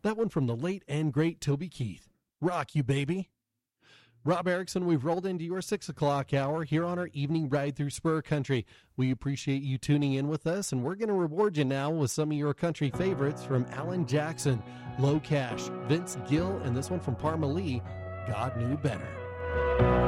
That one from the late and great Toby Keith. Rock you, baby. Rob Erickson, we've rolled into your 6 o'clock hour here on our evening ride through Spur Country. We appreciate you tuning in with us, and we're going to reward you now with some of your country favorites from Alan Jackson, Low Cash, Vince Gill, and this one from Parma Lee, God Knew Better.